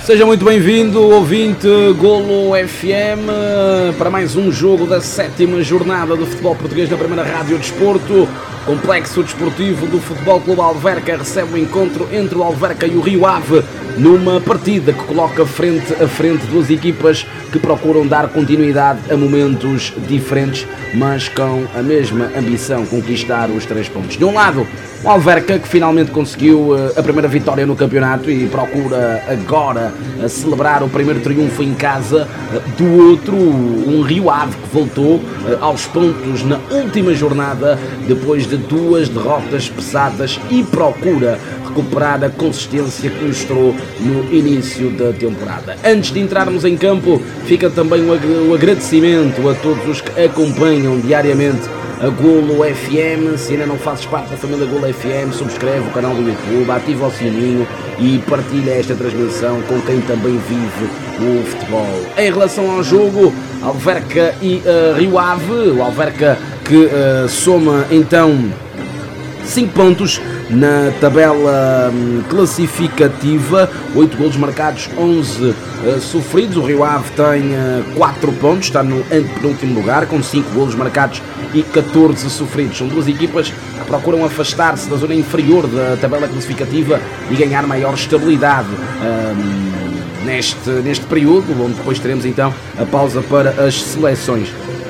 Seja muito bem-vindo, ouvinte Golo FM, para mais um jogo da 7ª jornada do futebol português na primeira Rádio Desporto. Complexo Desportivo do Futebol Clube Alverca recebe o encontro entre o Alverca e o Rio Ave numa partida que coloca frente a frente duas equipas que procuram dar continuidade a momentos diferentes, mas com a mesma ambição, conquistar os 3 pontos. De um lado, o Alverca, que finalmente conseguiu a primeira vitória no campeonato e procura agora celebrar o primeiro triunfo em casa. Do outro, um Rio Ave que voltou aos pontos na última jornada depois de 2 derrotas pesadas e procura recuperar a consistência que mostrou no início da temporada. Antes de entrarmos em campo, fica também o agradecimento a todos os que acompanham diariamente a Golo FM. Se ainda não fazes parte da família Golo FM, subscreve o canal do YouTube, ativa o sininho e partilha esta transmissão com quem também vive o futebol. Em relação ao jogo, Alverca e Rio Ave, o Alverca que soma então 5 pontos na tabela classificativa, 8 golos marcados, 11 sofridos. O Rio Ave tem 4 pontos, está no antepenúltimo lugar com 5 golos marcados e 14 sofridos. São duas equipas que procuram afastar-se da zona inferior da tabela classificativa e ganhar maior estabilidade neste período, onde depois teremos então a pausa para as seleções.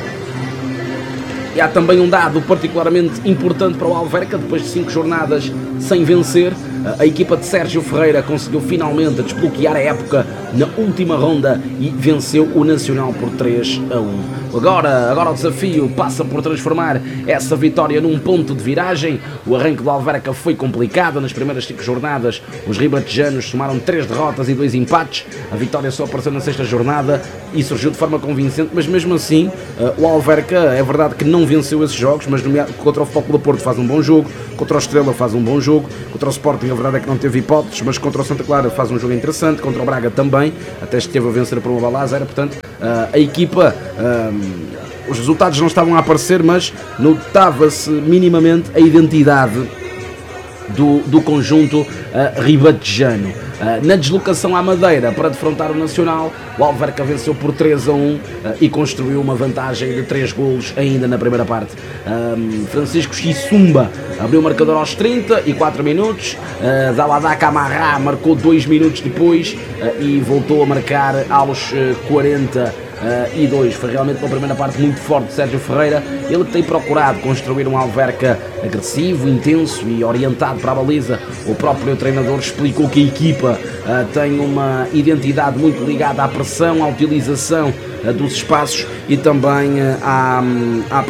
E há também um dado particularmente importante para o Alverca. Depois de 5 jornadas sem vencer, a equipa de Sérgio Ferreira conseguiu finalmente desbloquear a época na última ronda e venceu o Nacional por 3-1. Agora o desafio passa por transformar essa vitória num ponto de viragem. O arranque do Alverca foi complicado. Nas primeiras 5 jornadas, os ribatejanos somaram 3 derrotas e 2 empates. A vitória só apareceu na 6ª jornada e surgiu de forma convincente, mas mesmo assim, o Alverca, é verdade que não venceu esses jogos, mas contra o Futebol Clube do Porto faz um bom jogo, contra o Estrela faz um bom jogo, contra o Sporting a verdade é que não teve hipóteses, mas contra o Santa Clara faz um jogo interessante, contra o Braga também, até esteve a vencer por uma bola a 0, portanto a equipa, os resultados não estavam a aparecer, mas notava-se minimamente a identidade do conjunto ribatejano. Na deslocação à Madeira para defrontar o Nacional, o Alverca venceu por 3-1 e construiu uma vantagem de 3 golos ainda na primeira parte. Francisco Xissumba abriu o marcador aos 34 minutos, Dalada Camará marcou 2 minutos depois e voltou a marcar aos 42. Foi realmente uma primeira parte muito forte de Sérgio Ferreira, ele que tem procurado construir um Alverca agressivo, intenso e orientado para a baliza. O próprio treinador explicou que a equipa tem uma identidade muito ligada à pressão, à utilização dos espaços e também à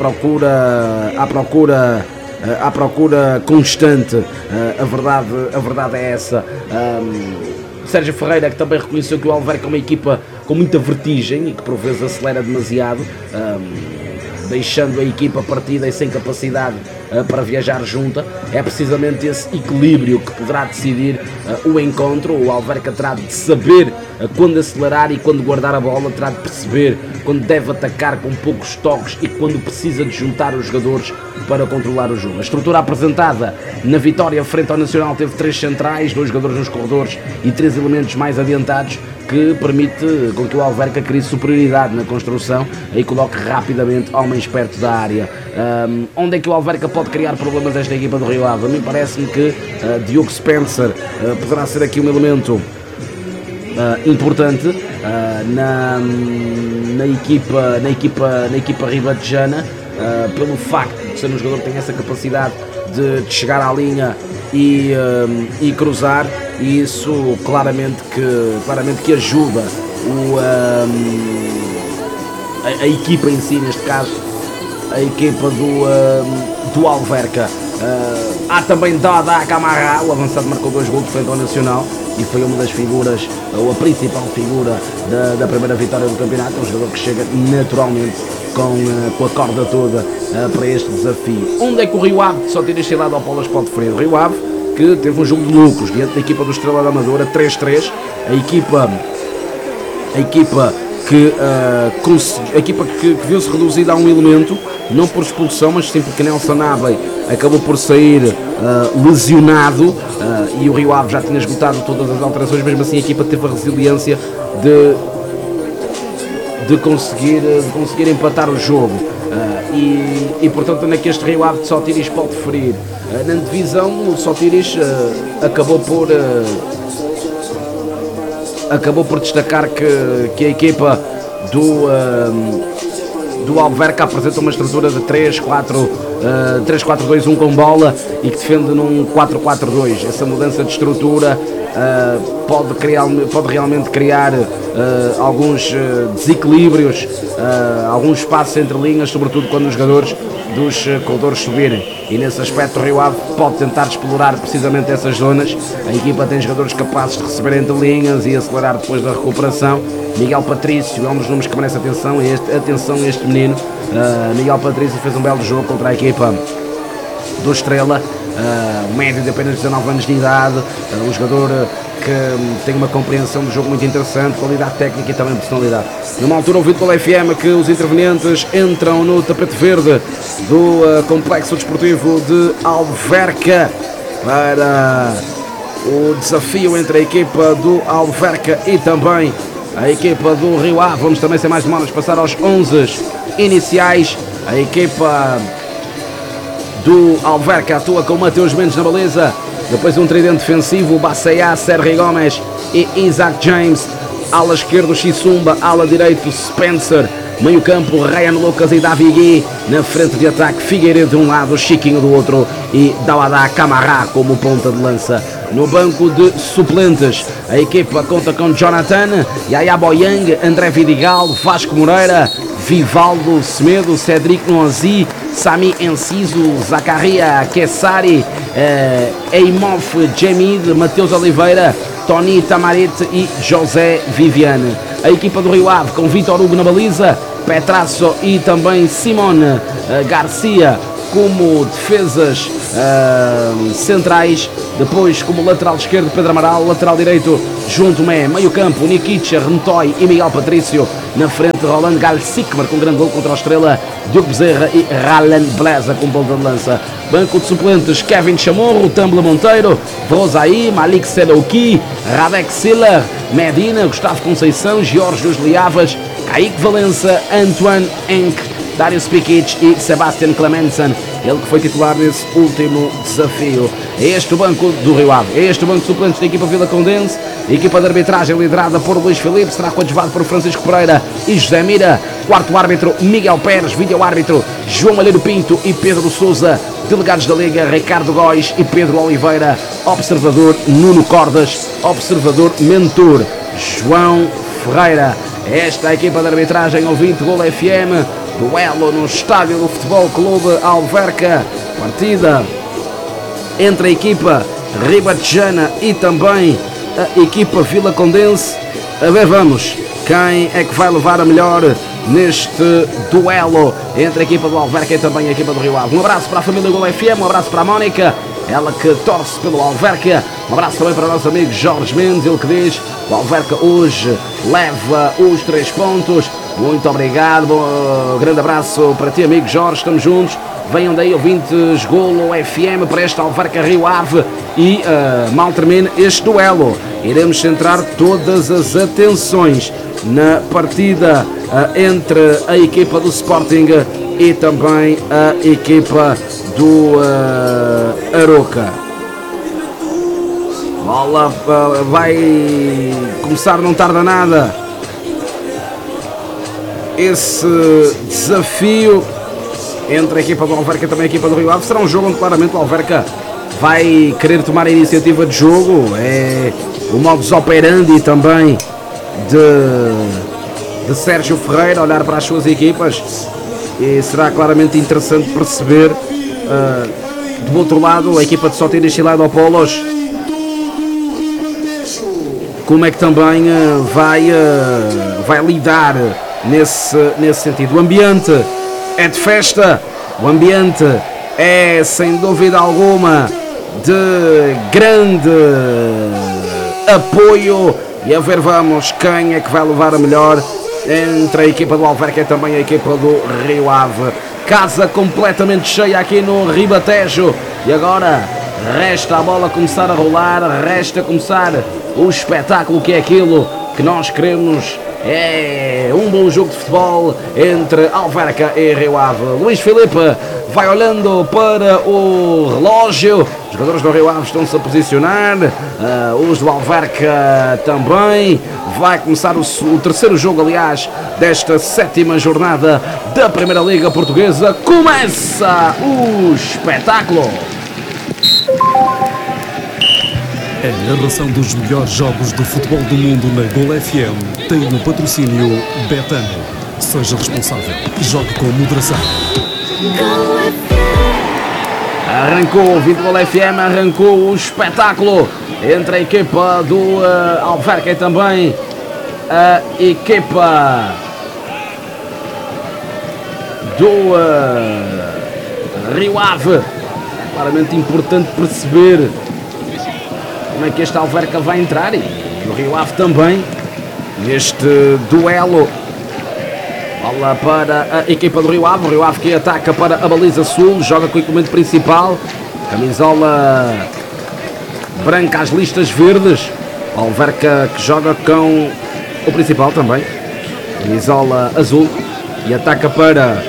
procura constante. A verdade é essa. Sérgio Ferreira, que também reconheceu que o Alverca é uma equipa com muita vertigem e que por vezes acelera demasiado, deixando a equipa partida e sem capacidade para viajar junta. É precisamente esse equilíbrio que poderá decidir o encontro. O Alverca terá de saber quando acelerar e quando guardar a bola, terá de perceber quando deve atacar com poucos toques e quando precisa de juntar os jogadores para controlar o jogo. A estrutura apresentada na vitória frente ao Nacional teve 3 centrais, 2 jogadores nos corredores e 3 elementos mais adiantados, que permite com que o Alverca crie superioridade na construção e coloque rapidamente homens perto da área. Onde é que o Alverca pode criar problemas esta equipa do Rio Ave? A mim parece-me que Diogo Spencer poderá ser aqui um elemento importante na equipa ribatejana, pelo facto de ser um jogador que tem essa capacidade de chegar à linha e cruzar, e isso claramente que ajuda a equipa em si, neste caso a equipa do Alverca. Há também Dada Camará, o avançado marcou 2 gols frente ao Nacional e foi uma das figuras, ou a principal figura da primeira vitória do campeonato. Um jogador que chega naturalmente com a corda toda para este desafio. Onde é que o Rio Ave só tira este lado ao Paulo pode ferir? O Rio Ave que teve um jogo de lucros diante da equipa do Estrela da Amadora, 3-3. A equipa que viu-se reduzida a um elemento não por expulsão, mas sim porque Nelson Navey acabou por sair lesionado, e o Rio Ave já tinha esgotado todas as alterações. Mesmo assim a equipa teve a resiliência de conseguir empatar o jogo, e portanto onde é que este Rio Ave de Sotiris pode ferir? Na divisão, o Sotiris acabou por destacar que a equipa do Alverca apresenta uma estrutura de 3-4-2-1 com bola e que defende num 4-4-2. Essa mudança de estrutura pode realmente criar alguns desequilíbrios, alguns espaços entre linhas, sobretudo quando os jogadores dos corredores subirem, e nesse aspecto o Rio Ave pode tentar explorar precisamente essas zonas. A equipa tem jogadores capazes de receber entre linhas e acelerar depois da recuperação. Miguel Patrício é um dos nomes que merece atenção, atenção a este menino. Miguel Patrício fez um belo jogo contra a equipa do Estrela, um médio de apenas 19 anos de idade, um jogador que tem uma compreensão do jogo muito interessante, qualidade técnica e também personalidade. Numa altura, ouvido pela FM que os intervenientes entram no tapete verde do Complexo Desportivo de Alverca para o desafio entre a equipa do Alverca e também a equipa do Rio Ave. Vamos também, sem mais demoras, passar aos 11 iniciais. A equipa do Alverca atua com Mateus Mendes na baliza, depois um tridente defensivo, Baceá, Sérgio Gomes e Isaac James. Ala esquerdo, Xissumba, ala direito, Spencer, meio campo, Ryan Lucas e Davi Gui. Na frente de ataque, Figueiredo de um lado, Chiquinho do outro e Dawada Camará como ponta de lança. No banco de suplentes, a equipa conta com Jonathan, Yaya Boyang, André Vidigal, Vasco Moreira, Vivaldo Semedo, Cedric Noazi, Sami Enciso, Zacaria Kessari, Eimof Jamid, Mateus Oliveira, Tony Tamarete e José Viviane. A equipa do Rio Ave com Vitor Hugo na baliza, Petrasso e também Simone Garcia como defesas centrais. Depois, como lateral esquerdo, Pedro Amaral, lateral direito, João Tomé, meio campo, Nikicha, Rentoy e Miguel Patrício. Na frente, Roland Galsikmer com grande gol contra a Estrela, Diogo Bezerra e Ralan Bleza com ponta de lança. Banco de suplentes, Kevin Chamorro, Tambla Monteiro, Vrosaí, Malik Sedouki, Radek Siller, Medina, Gustavo Conceição, Jorge Liavas, Kaique Valença, Antoine Enck, Darius Pikic e Sebastian Clemensen, ele que foi titular nesse último desafio. É este o banco do Rio Ave, é este o banco de suplentes da equipa Vila Condense. A equipa de arbitragem liderada por Luís Filipe será coadjuvado por Francisco Pereira e José Mira. Quarto árbitro, Miguel Pérez. Vídeo árbitro, João Malheiro Pinto e Pedro Sousa. Delegados da Liga, Ricardo Góis e Pedro Oliveira. Observador, Nuno Cordas. Observador, mentor, João Ferreira. Esta é a equipa de arbitragem, ouvinte Golo FM. Duelo no estádio do Futebol Clube Alverca. Partida entre a equipa ribatejana e também a equipa Vila Condense. A ver, vamos, quem é que vai levar a melhor neste duelo entre a equipa do Alverca e também a equipa do Rio Ave. Um abraço para a família Golo FM, um abraço para a Mónica, ela que torce pelo Alverca. Um abraço também para o nosso amigo Jorge Mendes, ele que diz: o Alverca hoje leva os 3 pontos. Muito obrigado, grande abraço para ti, amigo Jorge, estamos juntos. Venham daí, ouvintes Golo FM, para este Alverca Rio Ave. E mal termine este duelo, iremos centrar todas as atenções na partida entre a equipa do Sporting e também a equipa do Aroca. Bola vai começar, não tarda nada, esse desafio entre a equipa do Alverca e também a equipa do Rio Ave. Será um jogo onde claramente o Alverca vai querer tomar a iniciativa de jogo. É o modus operandi também de Sérgio Ferreira, olhar para as suas equipas, e será claramente interessante perceber do outro lado a equipa de Sotiris Siladopolos como é que também vai lidar nesse sentido. O ambiente é de festa, o ambiente é sem dúvida alguma de grande apoio, e a ver vamos quem é que vai levar a melhor entre a equipa do Alverca e também a equipa do Rio Ave. casa completamente cheia aqui no Ribatejo. E agora resta a bola começar a rolar, resta começar o espetáculo que é aquilo que nós queremos. É um bom jogo de futebol entre Alverca e Rio Ave. Luís Filipe vai olhando para o relógio. Os jogadores do Rio Ave estão-se a posicionar, os do Alverca também. Vai começar o terceiro jogo, aliás, desta 7ª jornada da Primeira Liga Portuguesa. Começa o espetáculo. A narração dos melhores jogos de futebol do mundo na Gol FM tem o patrocínio Betano. Seja responsável e jogue com moderação. Arrancou o Gol FM, arrancou o espetáculo entre a equipa do Alverca e também a equipa do Rio Ave. Claramente importante perceber como é que este Alverca vai entrar, e o Rio Ave também, neste duelo. Bola para a equipa do Rio Ave. O Rio Ave que ataca para a baliza sul, joga com o equipamento principal, camisola branca às listas verdes. O Alverca que joga com o principal também, camisola azul, e ataca para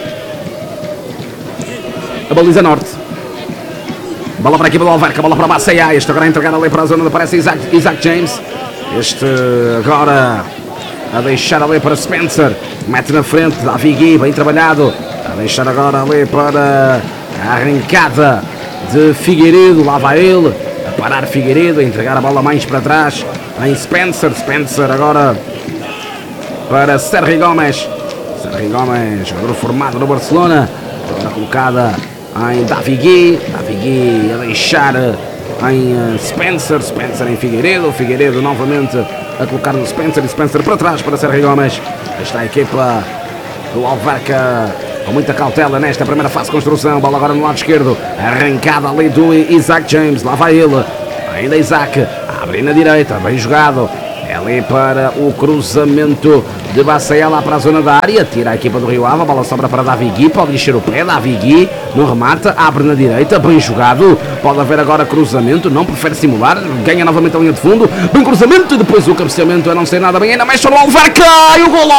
a baliza norte. Bola para a equipa do Alverca, bola para a Baceia. Este agora a entregar ali para a zona onde aparece Isaac James. Este agora a deixar ali para Spencer. Mete na frente, Davi Gui, bem trabalhado. A deixar agora ali para a arrancada de Figueiredo. Lá vai ele, a parar Figueiredo, a entregar a bola mais para trás em Spencer. Spencer agora para Sérgio Gomes. Sérgio Gomes, jogador formado no Barcelona. Agora colocada em Davi Gui a deixar em Spencer em Figueiredo novamente a colocar no Spencer, e Spencer para trás para Sérgio Gomes. Está a equipa do Alverca com muita cautela nesta primeira fase de construção. Bola agora no lado esquerdo, arrancada ali do Isaac James, lá vai ele, ainda Isaac, abre na direita, bem jogado, é ali para o cruzamento de Baceia lá para a zona da área, tira a equipa do Rio Ave, a bola sobra para Davi Gui, pode encher o pé, Davi Gui não remata, abre na direita, bem jogado, pode haver agora cruzamento, não prefere simular, ganha novamente a linha de fundo, bem cruzamento, e depois o cabeceamento a não ser nada bem, ainda mexe no Alverca, e o golo!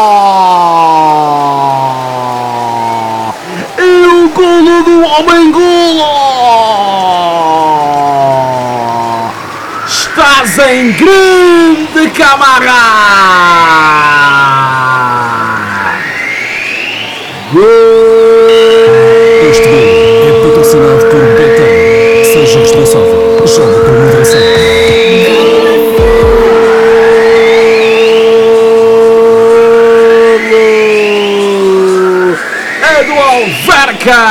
E o golo do homem golo! Estás em grande Camará! Este gol é patrocinado por Betano. Seja responsável. Jogue com moderação. É do Alverca!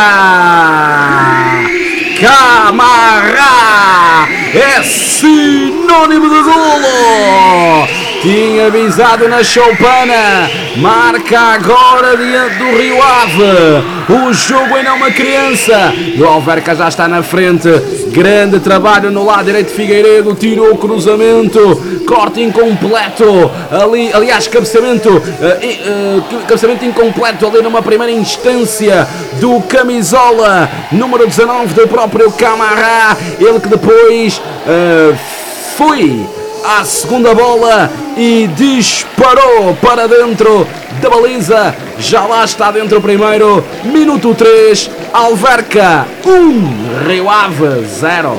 Camará! É sinônimo de golo! Tinha avisado na choupana, marca agora diante do Rio Ave. O jogo ainda é uma criança, o Alverca já está na frente. Grande trabalho no lado direito de Figueiredo, tirou o cruzamento, corte incompleto ali, aliás, cabeceamento incompleto ali numa primeira instância do camisola número 19 do próprio Camará, ele que depois foi à segunda bola e disparou para dentro da baliza. Já lá está dentro o primeiro. Minuto 3, Alverca 1, Rio Ave 0.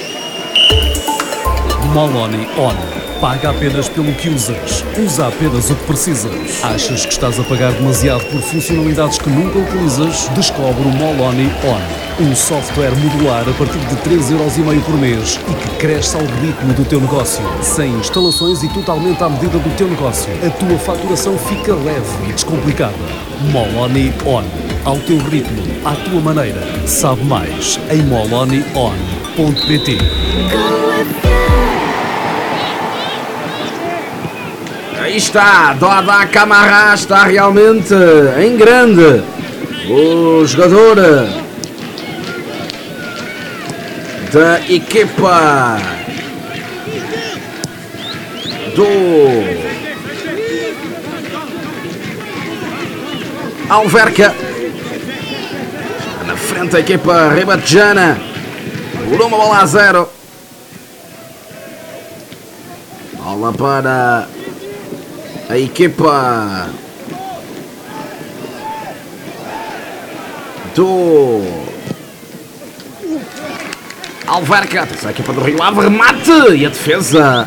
Moloni On. Paga apenas pelo que usas. Usa apenas o que precisas. Achas que estás a pagar demasiado por funcionalidades que nunca utilizas? Descobre o Moloni On. Um software modular a partir de 3,5€ por mês e que cresce ao ritmo do teu negócio. Sem instalações e totalmente à medida do teu negócio. A tua faturação fica leve e descomplicada. Moloni On. Ao teu ritmo, à tua maneira. Sabe mais em molonion.pt. Aí está, Dada Camará está realmente em grande. O jogador da equipa do Alverca. novamente a equipa ribatejana por 1-0. Bola para a equipa do Alverca. Atenção, a equipa do Rio Ave, remate e a defesa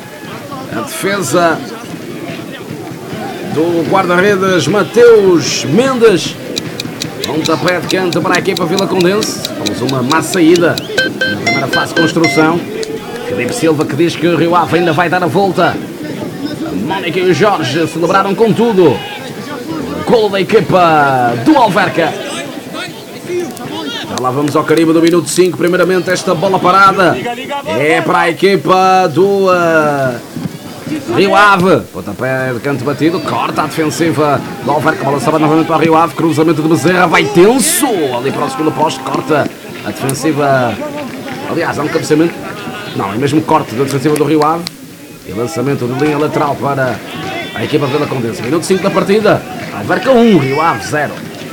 do guarda-redes Mateus Mendes. Pontapé de canto para a equipa Vilacondense. Vamos uma má saída na primeira fase de construção. Filipe Silva que diz que o Rio Ave ainda vai dar a volta. A Mónica e o Jorge celebraram com tudo. Golo da equipa do Alverca. Já lá vamos ao Caribe do minuto 5. Primeiramente esta bola parada é para a equipa do Rio Ave. Pontapé de canto batido, corta a defensiva do Alverca. A bola sobe novamente para o Rio Ave. Cruzamento de Bezerra, vai tenso ali para o segundo posto, corta a defensiva. Aliás, há um cabeceamento, não, é mesmo corte da defensiva do Rio Ave. E lançamento de linha lateral para a equipa Vilacondense. Minuto 5 da partida. Alverca 1, Rio Ave 0.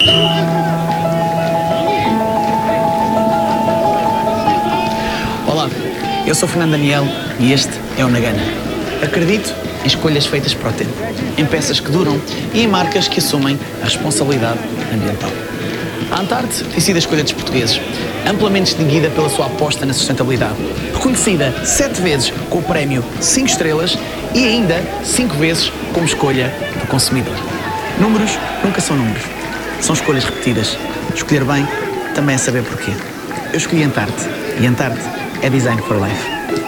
Olá, eu sou Fernando Daniel e este é o Nagana. Acredito em escolhas feitas para o tempo, em peças que duram e em marcas que assumem a responsabilidade ambiental. A Antarte tem sido a escolha dos portugueses, amplamente distinguida pela sua aposta na sustentabilidade, reconhecida 7 vezes com o prémio 5 estrelas e ainda 5 vezes como escolha do consumidor. Números nunca são números, são escolhas repetidas. Escolher bem também é saber porquê. Eu escolhi Antarte e Antarte é Design for Life.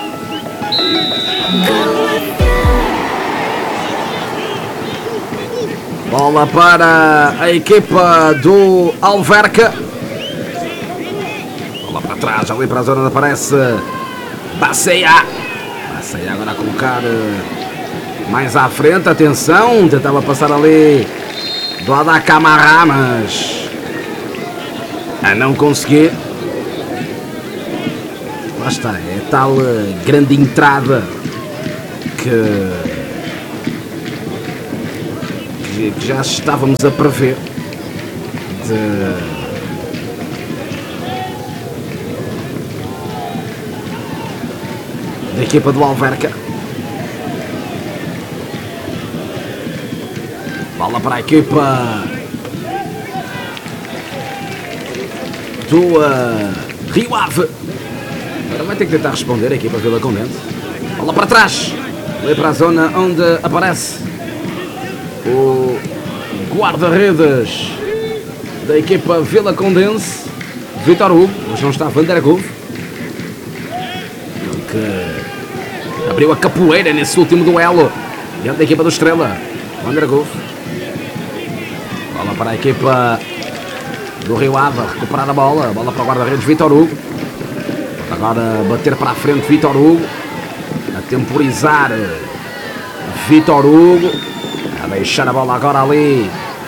Bola para a equipa do Alverca. Bola para trás, ali para a zona onde aparece Baceia. Baceia agora a colocar mais à frente. Atenção, tentava passar ali do lado da Camará, mas a não conseguir. Lá está, é tal grande entrada que já estávamos a prever da equipa do Alverca. Bola para a equipa do Rio Ave. Agora vai ter que tentar responder a equipa Vilacondense. Bola para trás, ali para a zona onde aparece o guarda-redes da equipa Vilacondense, Vítor Hugo. Hoje não está Vandergove, que abriu a capoeira nesse último duelo diante da equipa do Estrela. Vandergove. Bola para a equipa do Rio Ave, recuperar a bola para o guarda-redes Vítor Hugo. Agora bater para a frente Vítor Hugo, a temporizar Vítor Hugo. A deixar a bola agora ali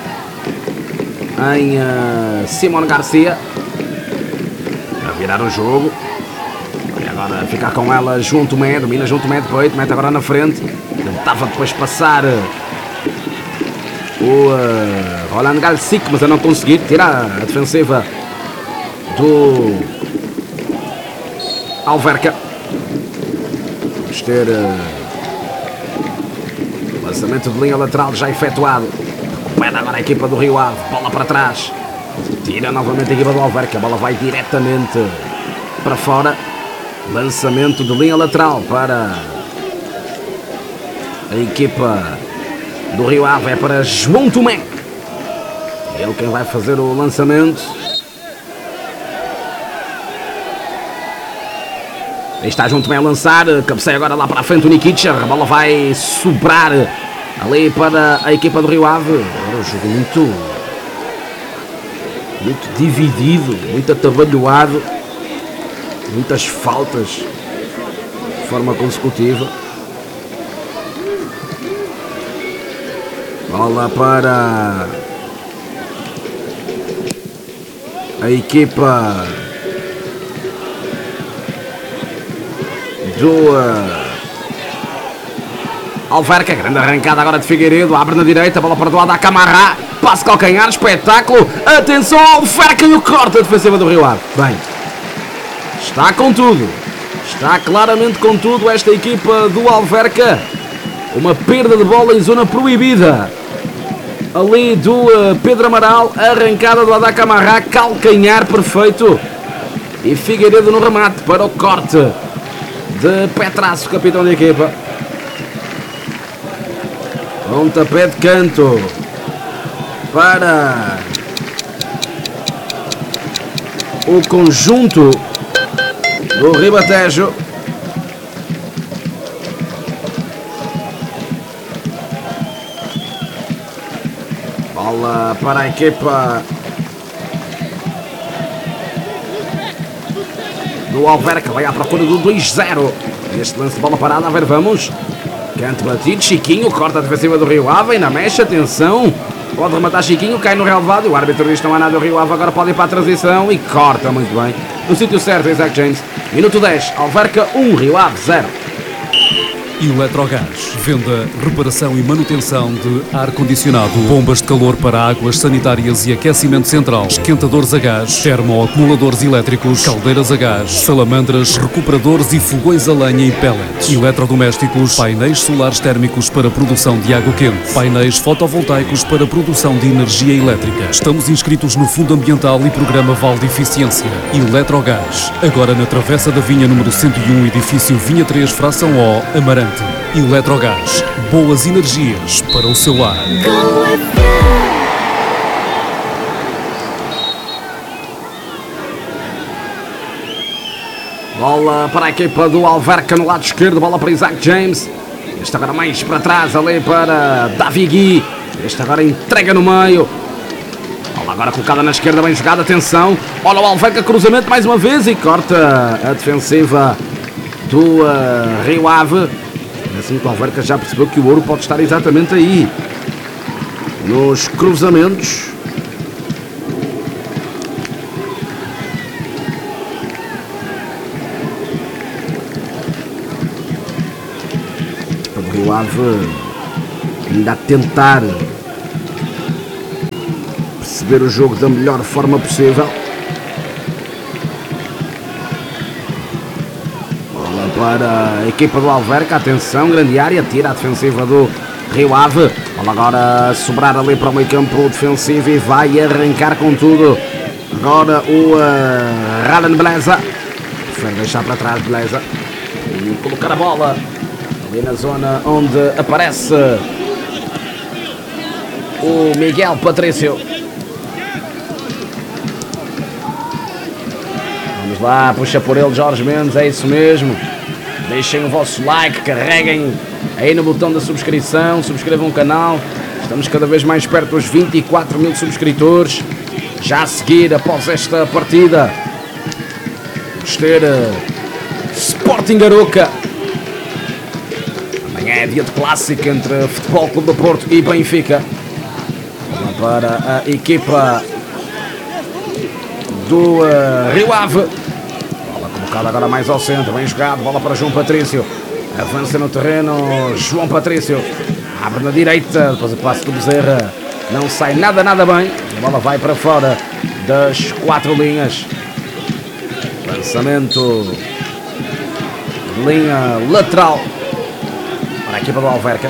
em Simone Garcia. A virar o jogo. E agora ficar com ela junto Mé, domina junto Mé depois, mete agora na frente. Tentava depois passar o Roland Galcic, mas a não conseguir. Tira a defensiva do Alverca. Vamos ter lançamento de linha lateral já efetuado. Recupera agora a equipa do Rio Ave. Bola para trás. Tira novamente a equipa do Alverca. A bola vai diretamente para fora. Lançamento de linha lateral para a equipa do Rio Ave. É para João Tomé. Ele quem vai fazer o lançamento. Aí está João Tomé a lançar. Cabeceia agora lá para a frente o Nikica. A bola vai sobrar ali para a equipa do Rio Ave. Era um jogo muito dividido, muito atabalhoado, muitas faltas de forma consecutiva. Bola para a equipa do Alverca. Grande arrancada agora de Figueiredo. Abre na direita, bola para do lado da Camará. passe calcanhar, espetáculo. Atenção ao Alverca e o corte defensiva do Rio Ave. Bem, está com tudo. Está claramente com tudo esta equipa do Alverca. Uma perda de bola em zona proibida. Ali do Pedro Amaral, arrancada do Adá Camará, calcanhar perfeito. E Figueiredo no remate para o corte de Petrasso, capitão da equipa. Pontapé de canto para o conjunto do Ribatejo. Bola para a equipa do Alverca, vai à procura do 2-0. Este lance de bola parada, a ver, vamos. Canto batido, Chiquinho, corta a defensiva do Rio Ave, na mecha, atenção. Pode rematar Chiquinho, cai no relevado. O árbitro diz que não há nada do Rio Ave, agora pode ir para a transição e corta muito bem. No sítio certo, Isaac James. Minuto 10, Alverca 1, Rio Ave 0. Eletrogás, venda, reparação e manutenção de ar-condicionado, bombas de calor para águas sanitárias e aquecimento central, esquentadores a gás, termoacumuladores elétricos, caldeiras a gás, salamandras, recuperadores e fogões a lenha e pellets, eletrodomésticos, painéis solares térmicos para produção de água quente, painéis fotovoltaicos para produção de energia elétrica. Estamos inscritos no Fundo Ambiental e Programa Val de Eficiência. Eletrogás, agora na Travessa da Vinha número 101, edifício Vinha 3, fração O, Amarante. Eletrogás, boas energias para o seu lar. Bola para a equipa do Alverca no lado esquerdo, bola para Isaac James. Este agora mais para trás, ali para Davi Gui. Este agora entrega no meio. Bola agora colocada na esquerda, bem jogada, atenção. Olha o Alverca, cruzamento mais uma vez e corta a defensiva do Rio Ave. Assim que o Alverca já percebeu que o ouro pode estar exatamente aí, nos cruzamentos. O Rio Ave ainda a tentar perceber o jogo da melhor forma possível. Para a equipa do Alverca, atenção, grande área, tira a defensiva do Rio Ave. Bola agora sobrar ali para o meio campo defensivo e vai arrancar com tudo. Agora o Raden Beleza, prefere deixar para trás Beleza e colocar a bola ali na zona onde aparece o Miguel Patrício. Vamos lá, puxa por ele Jorge Mendes, é isso mesmo. Deixem o vosso like, carreguem aí no botão da subscrição, subscrevam o canal. Estamos cada vez mais perto dos 24 mil subscritores. Já a seguir, após esta partida, vamos ter Sporting Aroca. Amanhã é dia de clássico entre Futebol Clube do Porto e Benfica. Para a equipa do Rio Ave. Agora mais ao centro, bem jogado, bola para João Patrício, avança no terreno, João Patrício, abre na direita, depois o passe do Bezerra, não sai nada bem, a bola vai para fora das 4 linhas, lançamento de linha lateral para a equipa do Alverca.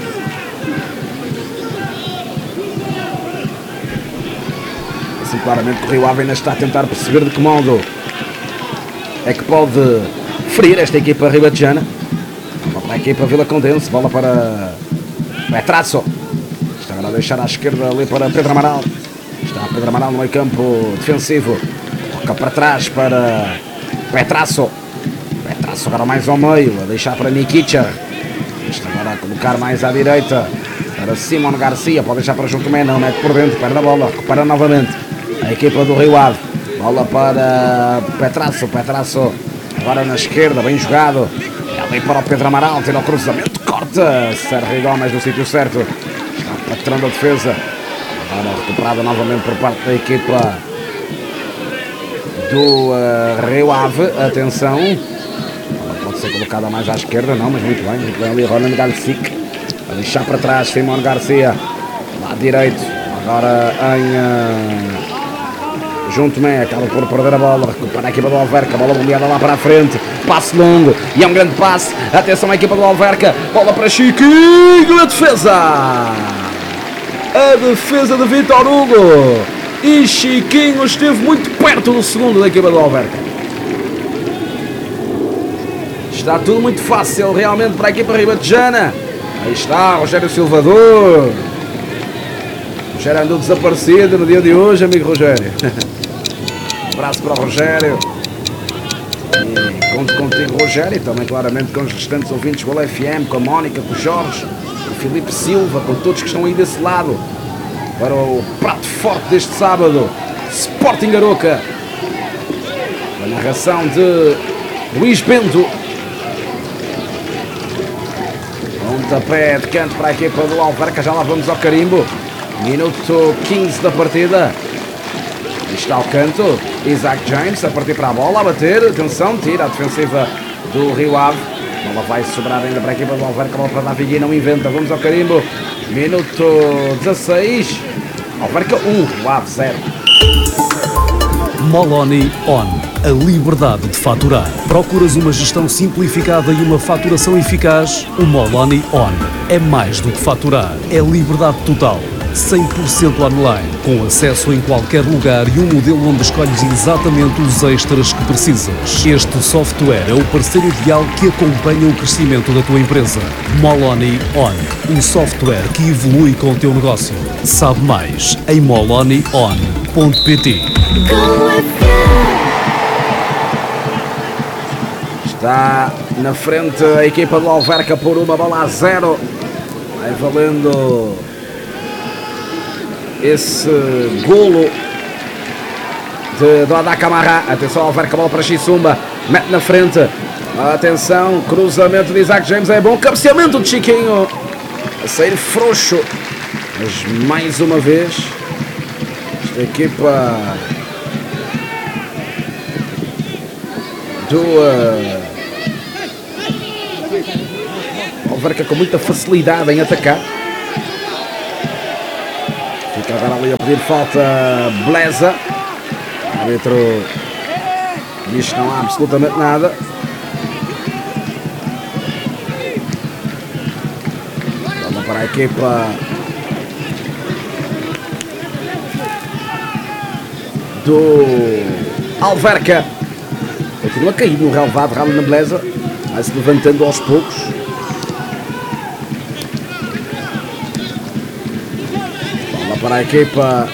Assim claramente o Rio Ave ainda está a tentar perceber de que modo é que pode ferir esta equipa ribatejana. Bola para a equipa Vila Condense, bola para Petrasso. Está agora a deixar à esquerda ali para Pedro Amaral. Está Pedro Amaral no meio campo defensivo. Toca para trás para Petrasso. Petrasso agora mais ao meio, a deixar para Nikica. Está agora a colocar mais à direita para Simon Garcia. Pode deixar para João Tomé, não, mete por dentro, perde a bola, recupera novamente a equipa do Rio Ave. Bola para Petrasso, Petrasso agora na esquerda, bem jogado. Ali para o Pedro Amaral, tira o cruzamento, corta Sérgio Gomes no sítio certo. Está o patrão da defesa. Agora recuperada novamente por parte da equipa do Rio Ave. Atenção. Ela pode ser colocada mais à esquerda, não, mas muito bem ali Roland Galcic. A deixar para trás Simon Garcia. Lá direito. Agora em João Tomé, acaba por perder a bola, recupera a equipa do Alverca, bola bombeada lá para a frente, passe longo, e é um grande passe, atenção à equipa do Alverca, bola para Chiquinho, a defesa de Vítor Hugo, e Chiquinho esteve muito perto do segundo da equipa do Alverca. Está tudo muito fácil realmente para a equipa ribatejana. Aí está Rogério Silvador. Rogério andou desaparecido no dia de hoje, amigo Rogério. Um abraço para o Rogério. E conto contigo, Rogério, e também claramente com os restantes ouvintes do Golo FM, com a Mónica, com o Jorge, com o Filipe Silva, com todos que estão aí desse lado, para o prato forte deste sábado, Sporting Aroca. A narração de Luís Bento. Pontapé de canto para a equipa do Alverca, já lá vamos ao carimbo. Minuto 15 da partida. Está ao canto, Isaac James a partir para a bola, a bater, atenção, tira a defensiva do Rio Ave. A bola vai sobrar ainda para a equipa do Alverca, a bola para Davi, não inventa, vamos ao carimbo. Minuto 16, Alverca 1, Rio Ave 0. Moloni On. A liberdade de faturar. Procuras uma gestão simplificada e uma faturação eficaz? O Moloni On é mais do que faturar. É liberdade total. 100% online, com acesso em qualquer lugar e um modelo onde escolhes exatamente os extras que precisas. Este software é o parceiro ideal que acompanha o crescimento da tua empresa. Moloni On, um software que evolui com o teu negócio. Sabe mais em molonion.pt. Está na frente a equipa do Alverca por 1-0. Vai valendo esse golo do Adacamarra. Atenção ao Alverca, bola para Xisumba, mete na frente, atenção, cruzamento de Isaac James, é bom, cabeceamento de Chiquinho, a sair frouxo, mas mais uma vez esta equipa do Alverca com muita facilidade em atacar. Fica agora ali a pedir falta Blesa. O árbitro diz que não há absolutamente nada. Vamos para a equipa do Alverca. Continua a cair no relevado, ralo na Blesa. Vai se levantando aos poucos. Para a equipa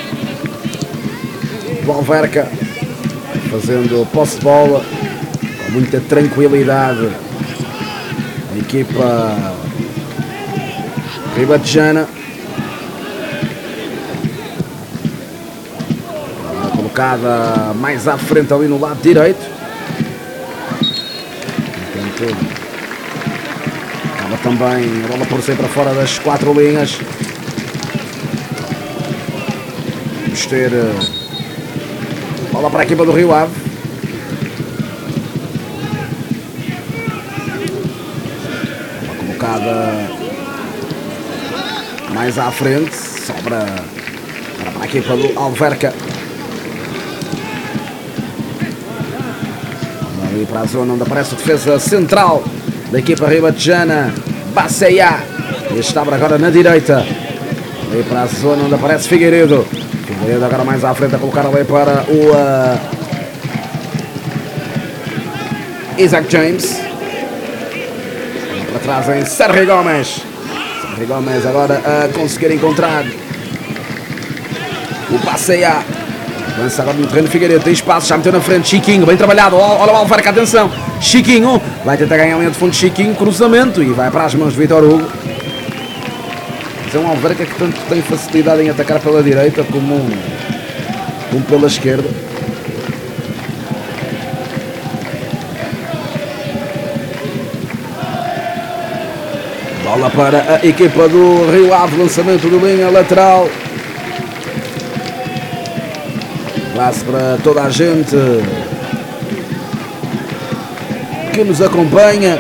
do Alverca, fazendo posse de bola com muita tranquilidade. A equipa ribatejana, colocada mais à frente ali no lado direito. Portanto, acaba também a bola por sair para fora das 4 linhas. Vamos ter bola para a equipa do Rio Ave. Bola colocada mais à frente. Sobra para a equipa do Alverca. Bola ali para a zona onde aparece a defesa central da equipa ribatejana, Baceia. Este abre agora na direita. Ali para a zona onde aparece Figueiredo. Figueiredo agora mais à frente a colocar ali para o Isaac James. Para trás em Sérgio Gomes. Sérgio Gomes agora a conseguir encontrar o Passeia. Lança agora no terreno Figueiredo, tem espaço, já meteu na frente Chiquinho, bem trabalhado, olha o Alverca, atenção, Chiquinho, vai tentar ganhar a linha de fundo, Chiquinho, cruzamento, e vai para as mãos de Vítor Hugo. É um Alverca que tanto tem facilidade em atacar pela direita como pela esquerda. Bola para a equipa do Rio Ave, lançamento de linha lateral. Passe para toda a gente que nos acompanha.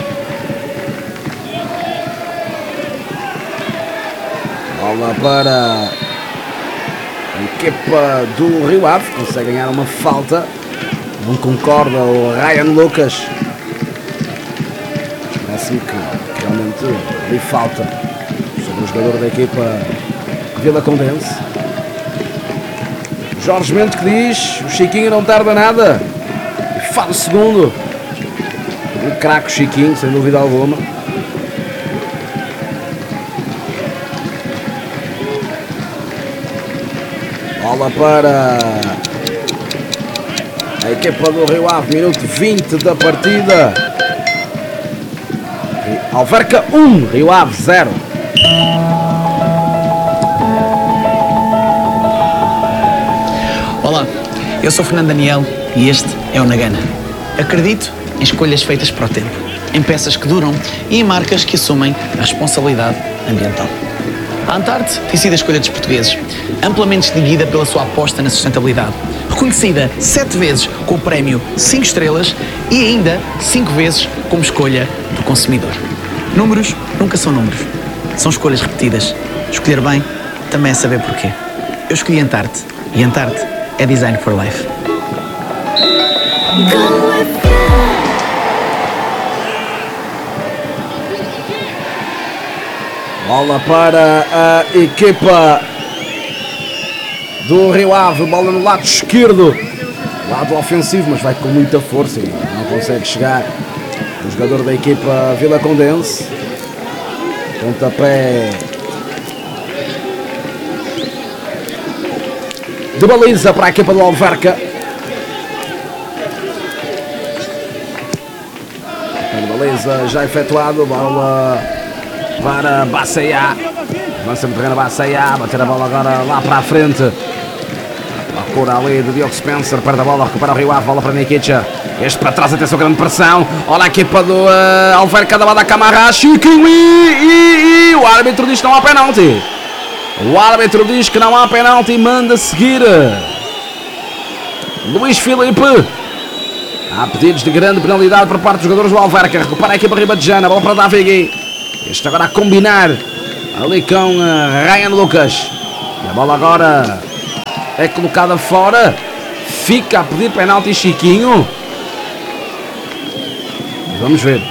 Bola para equipa do Rio Ave consegue ganhar uma falta. Não concorda o Ryan Lucas. Parece-me que realmente ali falta sobre o jogador da equipa Vila Condense. Jorge Mendes que diz: o Chiquinho não tarda nada. E faz o segundo. Um craque Chiquinho, sem dúvida alguma. Bola para a equipa do Rio Ave, minuto 20 da partida. Alverca 1, Rio Ave 0. Olá, eu sou Fernando Daniel e este é o Nagana. Acredito em escolhas feitas para o tempo, em peças que duram e em marcas que assumem a responsabilidade ambiental. A Antarte tem sido a escolha dos portugueses, amplamente distinguida pela sua aposta na sustentabilidade, reconhecida 7 vezes com o prémio 5 estrelas e ainda 5 vezes como escolha do consumidor. Números nunca são números, são escolhas repetidas. Escolher bem também é saber porquê. Eu escolhi Antarte e Antarte é Design for Life. Bola para a equipa do Rio Ave, bola no lado esquerdo, lado ofensivo, mas vai com muita força e não consegue chegar o jogador da equipa Vila Condense. Pontapé de baliza para a equipa do Alverca. A baliza já efetuado, bola para Baceia. Avança no terreno Baceia, bater a bola agora lá para a frente. Procura ali de Diogo Spencer, perde a bola, recupera o Rio Ave, bola para Nikica. Este para trás, atenção, grande pressão. Olha a equipa do Alverca da Bada Camarra, Chiquinho e o árbitro diz que não há penalti. O árbitro diz que não há penalti e manda seguir. Luís Filipe. Há pedidos de grande penalidade por parte dos jogadores do Alverca. Recupera a equipa ribadejana, bola para Davigui. Este agora a combinar ali com Ryan Lucas. E a bola agora é colocada fora. Fica a pedir penalti Chiquinho. Vamos ver.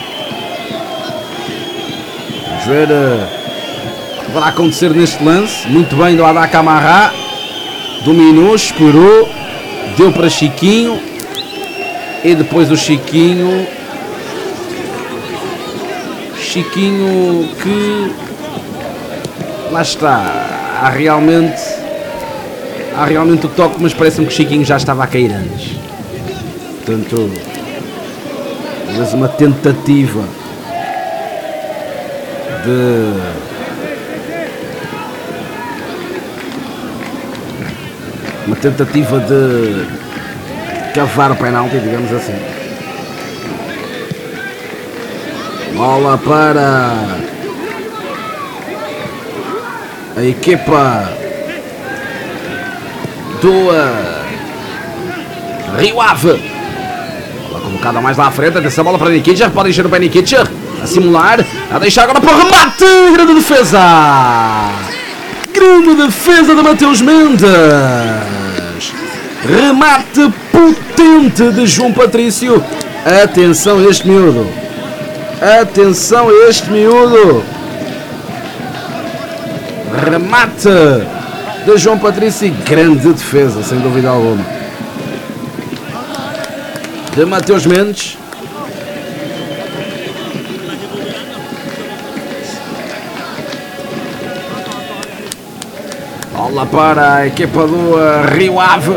Vamos ver o que vai acontecer neste lance. Muito bem do Adá Camarra. Dominou, esperou. Deu para Chiquinho. E depois o Chiquinho que lá está. Há realmente o toque, mas parece-me que o Chiquinho já estava a cair antes. Portanto, talvez uma tentativa de cavar o penalti, digamos assim. Bola para a equipa do Rio Ave. Bola colocada mais lá à frente. Atenção, bola para Nikica. Pode encher o pé Nikica. A simular. A deixar agora para o remate. Grande defesa. Grande defesa de Mateus Mendes. Remate potente de João Patrício. Atenção a este miúdo. Atenção a este miúdo. Remate de João Patrício e grande defesa, sem dúvida alguma, de Mateus Mendes. Bola para a equipa do Rio Ave.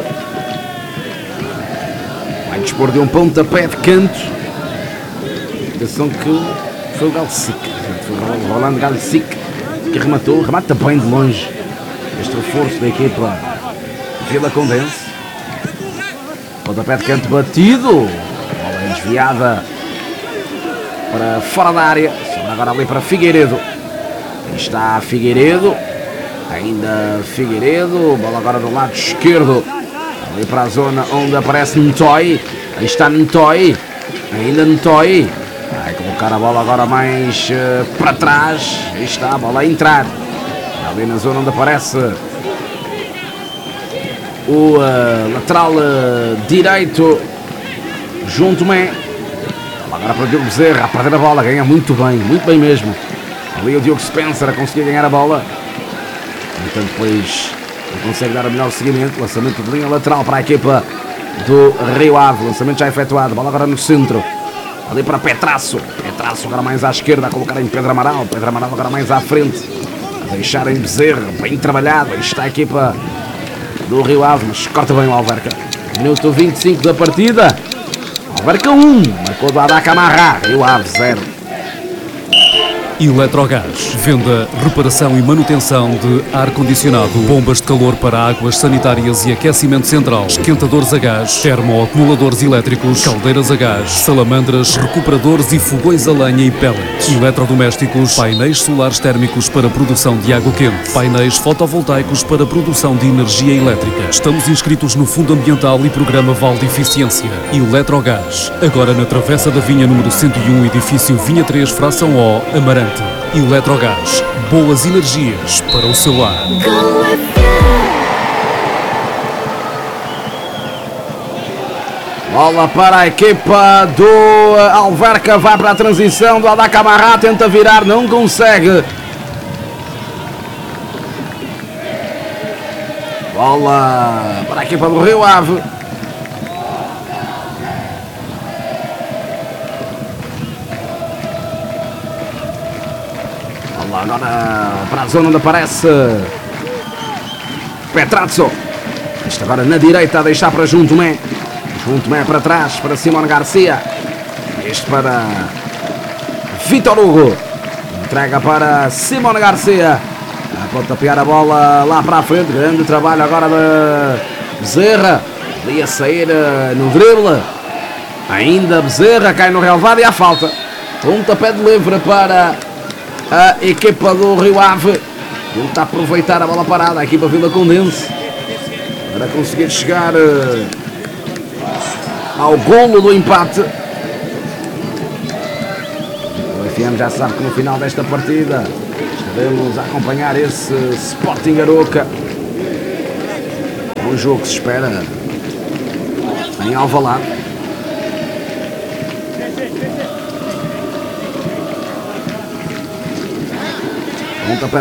Vai dispor de um pontapé de canto. Atenção que foi o Galcic. Foi o Rolando Galcic que rematou. Remata bem de longe. Este reforço da equipa Vila Condense. Pontapé de canto batido. Bola é desviada para fora da área. Sobra agora ali para Figueiredo. Aí está Figueiredo. Ainda Figueiredo. Bola agora do lado esquerdo. Ali para a zona onde aparece Ntoy. Aí está Ntoy. Ainda Ntoy. Vai colocar a bola agora mais para trás. Aí está a bola a entrar. Ali na zona onde aparece o lateral direito, João Tomé. Agora para o Diogo Bezerra a perder a bola, ganha muito bem mesmo. Ali o Diogo Spencer a conseguir ganhar a bola. Então depois ele consegue dar o melhor seguimento. Lançamento de linha lateral para a equipa do Rio Ave. Lançamento já efetuado. Bola agora no centro. Ali para Petraço. Petraço agora mais à esquerda a colocar em Pedro Amaral. Pedro Amaral agora mais à frente. A deixar em Bezerra. Bem trabalhado. Aí está a equipa do Rio Ave. Mas corta bem o Alverca. Minuto 25 da partida. Alverca 1. Marcou do Adá Camarra. Rio Ave 0. Eletrogás, venda, reparação e manutenção de ar-condicionado, bombas de calor para águas sanitárias e aquecimento central, esquentadores a gás, termoacumuladores elétricos, caldeiras a gás, salamandras, recuperadores e fogões a lenha e pellets, eletrodomésticos, painéis solares térmicos para produção de água quente, painéis fotovoltaicos para produção de energia elétrica. Estamos inscritos no Fundo Ambiental e Programa Val de Eficiência. Eletrogás, agora na Travessa da Vinha número 101, edifício Vinha 3, Fração O, Amarante. Eletrogás, boas energias para o seu lar. Bola para a equipa do Alverca, vai para a transição do Adá Camarra, tenta virar, não consegue. Bola para a equipa do Rio Ave. Agora para a zona onde aparece Petraço. Este agora na direita a deixar para João Tomé. João Tomé para trás para Simone Garcia. Este para Vitor Hugo. Entrega para Simone Garcia. A pontapear a bola lá para a frente. Grande trabalho agora da Bezerra. Ali a sair no drible. Ainda Bezerra cai no relvado e há falta. Pontapé de livre para a equipa do Rio Ave. Tenta aproveitar a bola parada. A equipa Vila Condense para conseguir chegar ao golo do empate. O FM já sabe que no final desta partida estaremos a acompanhar esse Sporting Aroca. Um jogo que se espera em Alvalade. Pontapé